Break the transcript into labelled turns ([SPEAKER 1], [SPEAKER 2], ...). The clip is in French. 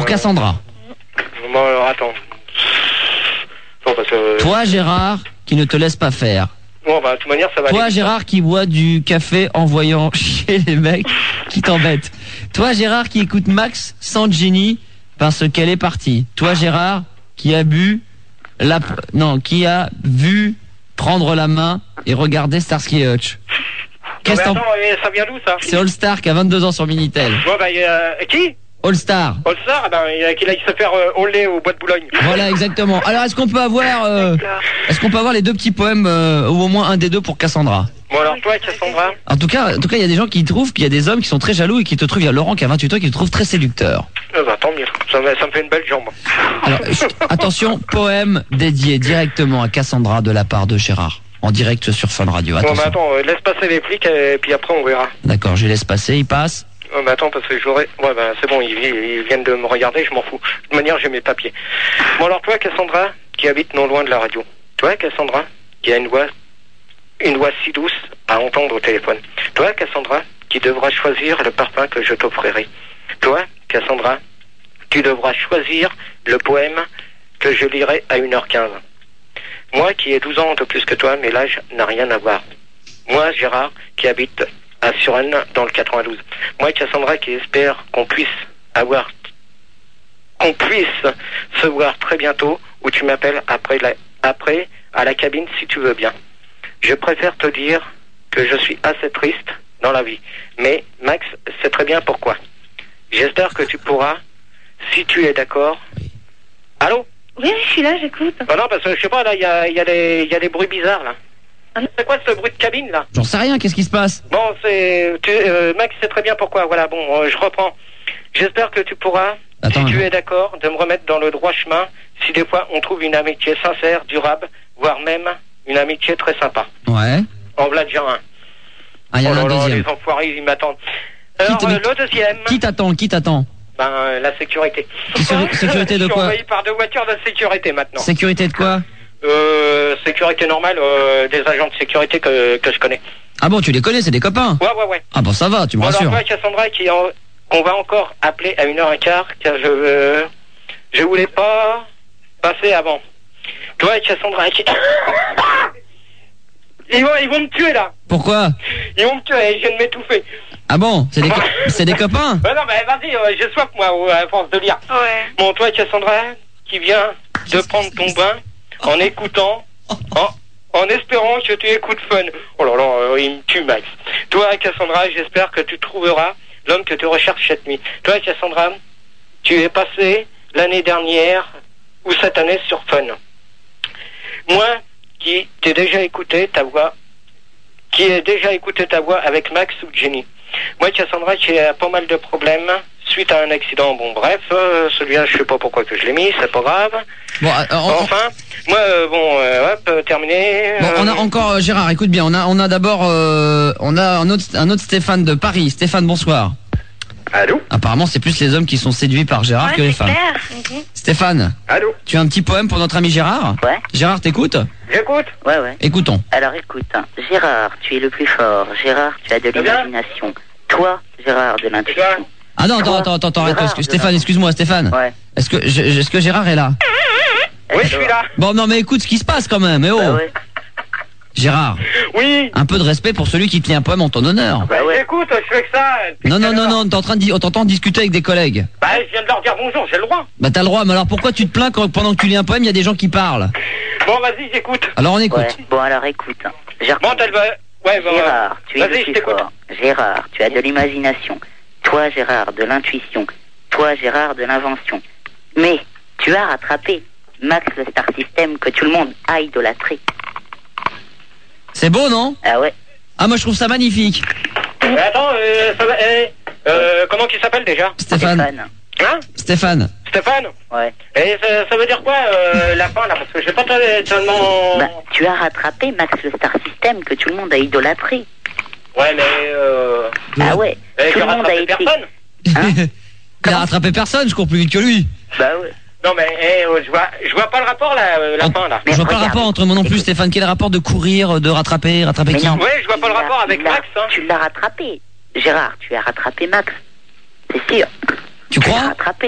[SPEAKER 1] Cassandra.
[SPEAKER 2] Bon, alors, attends. Non, parce que...
[SPEAKER 1] Toi, Gérard, qui ne te laisse pas faire.
[SPEAKER 2] Bon, bah, de toute manière, ça va
[SPEAKER 1] Toi,
[SPEAKER 2] aller.
[SPEAKER 1] Gérard, qui boit du café en voyant chier les mecs qui t'embêtent. Toi, Gérard, qui écoute Max sans Jenny parce qu'elle est partie. Toi, Gérard, qui a qui a vu prendre la main et regarder Starsky et Hutch. Qu'est-ce que
[SPEAKER 2] attends, ça vient d'où, ça?
[SPEAKER 1] C'est All Star qui a 22 ans sur Minitel.
[SPEAKER 2] Bon, bah, qui?
[SPEAKER 1] All Star.
[SPEAKER 2] All Star, eh ben, qu'il aille se faire Olé au bois de Boulogne.
[SPEAKER 1] Voilà, exactement. Alors, est-ce qu'on peut avoir les deux petits poèmes, ou au moins un des deux pour Cassandra?
[SPEAKER 2] Bon, alors, toi, Cassandra?
[SPEAKER 1] En tout cas, il y a des gens qui trouvent qu'il y a des hommes qui sont très jaloux et qui te trouvent, il y a Laurent qui a 28 ans qui te trouve très séducteur.
[SPEAKER 2] Bah, tant mieux. Ça me fait une belle jambe.
[SPEAKER 1] Alors, attention, poème dédié directement à Cassandra de la part de Gérard. En direct sur Fun Radio. Attention.
[SPEAKER 2] Bon, mais attends, laisse passer les flics et puis après on verra.
[SPEAKER 1] D'accord, je laisse passer, il passe.
[SPEAKER 2] Oh, mais attends, parce que j'aurais... Ouais, ben c'est bon, ils viennent de me regarder, je m'en fous. De toute manière, j'ai mes papiers. Bon, alors toi, Cassandra, qui habite non loin de la radio. Toi, Cassandra, qui a une voix si douce à entendre au téléphone. Toi, Cassandra, qui devras choisir le parfum que je t'offrirai. Toi, Cassandra, tu devras choisir le poème que je lirai à 1h15. Moi, qui ai 12 ans de plus que toi, mais l'âge n'a rien à voir. Moi, Gérard, qui habite à Suresnes, dans le 92. Moi, Cassandra, qui espère qu'on puisse se voir très bientôt, ou tu m'appelles après à la cabine si tu veux bien. Je préfère te dire que je suis assez triste dans la vie. Mais, Max, c'est très bien pourquoi. J'espère que tu pourras, si tu es d'accord. Allô?
[SPEAKER 3] Oui, je suis là, j'écoute.
[SPEAKER 2] Oh non, parce que je sais pas, là, il y a des bruits bizarres, là. C'est quoi ce bruit de cabine, là?
[SPEAKER 1] J'en sais rien, qu'est-ce qui se passe?
[SPEAKER 2] Bon, Max, c'est très bien pourquoi. Voilà, bon, je reprends. J'espère que tu pourras, si tu es d'accord, de me remettre dans le droit chemin, si des fois on trouve une amitié sincère, durable, voire même une amitié très sympa.
[SPEAKER 1] Ouais.
[SPEAKER 2] En voilà déjà un.
[SPEAKER 1] Ah, il y en a un deuxième.
[SPEAKER 2] Les enfoirés, ils m'attendent. Alors, le deuxième...
[SPEAKER 1] Qui t'attend?
[SPEAKER 2] Ben, la sécurité.
[SPEAKER 1] Sécurité de quoi?
[SPEAKER 2] Je suis envahi par 2 voitures de sécurité maintenant.
[SPEAKER 1] Sécurité de quoi?
[SPEAKER 2] Sécurité normale, des agents de sécurité que je connais.
[SPEAKER 1] Ah bon, tu les connais, c'est des copains?
[SPEAKER 2] Ouais.
[SPEAKER 1] Ah bon, ça va, tu me rassures.
[SPEAKER 2] Alors toi, Cassandra, qu'on va encore appeler à 1h15, car je voulais pas passer avant. Toi, Cassandra, ils vont me tuer, là.
[SPEAKER 1] Pourquoi?
[SPEAKER 2] Ils vont me tuer, je viens de m'étouffer.
[SPEAKER 1] Ah bon, c'est des copains?
[SPEAKER 2] Non, mais vas-y, j'ai soif, moi, à force de lire.
[SPEAKER 3] Ouais.
[SPEAKER 2] Bon, toi, Cassandra, qui viens de prendre ton bain en écoutant, en espérant que tu écoutes Fun. Oh là là, il me tue, Max. Toi, Cassandra, j'espère que tu trouveras l'homme que tu recherches cette nuit. Toi, Cassandra, tu es passé l'année dernière ou cette année sur Fun. Moi, qui ai déjà écouté ta voix avec Max ou Jenny. Moi, Cassandra, qui a pas mal de problèmes suite à un accident. Bon, bref, celui-là, je sais pas pourquoi que je l'ai mis, c'est pas grave.
[SPEAKER 1] Bon,
[SPEAKER 2] enfin, moi, hop, terminé.
[SPEAKER 1] Bon, on a encore Gérard, écoute bien, on a d'abord on a un autre Stéphane de Paris. Stéphane, bonsoir.
[SPEAKER 2] Allô?
[SPEAKER 1] Apparemment, c'est plus les hommes qui sont séduits par Gérard que les femmes. Stéphane.
[SPEAKER 2] Allô?
[SPEAKER 1] Tu as un petit poème pour notre ami Gérard?
[SPEAKER 4] Ouais.
[SPEAKER 1] Gérard, t'écoutes?
[SPEAKER 2] J'écoute.
[SPEAKER 4] Ouais.
[SPEAKER 1] Écoutons.
[SPEAKER 4] Alors écoute, Gérard, tu es le plus fort. Gérard, tu as de l'imagination. Toi, Gérard, de l'intuition.
[SPEAKER 1] Ah non, attends, arrête. Stéphane, excuse-moi, Stéphane.
[SPEAKER 4] Ouais.
[SPEAKER 1] Est-ce que Gérard est là?
[SPEAKER 2] Oui, je suis là.
[SPEAKER 1] Bon, non, mais écoute ce qui se passe quand même,
[SPEAKER 4] Bah ouais.
[SPEAKER 1] Gérard.
[SPEAKER 2] Oui.
[SPEAKER 1] Un peu de respect pour celui qui te lit un poème en ton honneur.
[SPEAKER 2] Bah ouais. Écoute, je fais que ça.
[SPEAKER 1] Non, t'es en train de on t'entend discuter avec des collègues.
[SPEAKER 2] Bah, je viens de leur dire bonjour, j'ai le droit.
[SPEAKER 1] Bah t'as le droit, mais alors pourquoi tu te plains quand pendant que tu lis un poème, il y a des gens qui parlent?
[SPEAKER 2] Bon, vas-y, j'écoute.
[SPEAKER 1] Alors on écoute.
[SPEAKER 4] Ouais. Bon, alors écoute.
[SPEAKER 2] Bon, t'as le... Ouais, bah,
[SPEAKER 4] Gérard, tu es
[SPEAKER 2] vas-y,
[SPEAKER 4] le plus fort. Gérard, tu as de l'imagination. Toi, Gérard, de l'intuition. Toi, Gérard, de l'invention. Mais tu as rattrapé Max le Star System que tout le monde a idolâtré.
[SPEAKER 1] C'est beau, non?
[SPEAKER 4] Ah ouais.
[SPEAKER 1] Ah, moi je trouve ça magnifique.
[SPEAKER 2] Attends, comment qu'il s'appelle déjà?
[SPEAKER 1] Stéphane.
[SPEAKER 2] Hein?
[SPEAKER 1] Stéphane.
[SPEAKER 4] Ouais.
[SPEAKER 2] Et ça veut dire quoi, la fin, là? Parce que j'ai pas tellement...
[SPEAKER 4] Bah, tu as rattrapé Max le Star System que tout le monde a idolâtré.
[SPEAKER 2] Ouais, mais
[SPEAKER 4] Ah ouais. Tout le monde a été...
[SPEAKER 2] personne.
[SPEAKER 4] Hein?
[SPEAKER 1] Il a rattrapé personne, je cours plus vite que lui.
[SPEAKER 4] Bah ouais.
[SPEAKER 2] Non, mais je vois pas le rapport, là, la fin, là.
[SPEAKER 1] Je vois pas le rapport entre moi non plus, Stéphane. Quel est le rapport de courir, de rattraper qui?
[SPEAKER 4] Non,
[SPEAKER 2] ouais, je vois pas le rapport avec Max, hein.
[SPEAKER 4] Tu l'as rattrapé. Gérard, tu as rattrapé Max. C'est sûr.
[SPEAKER 1] Tu crois?
[SPEAKER 4] Rattrapé.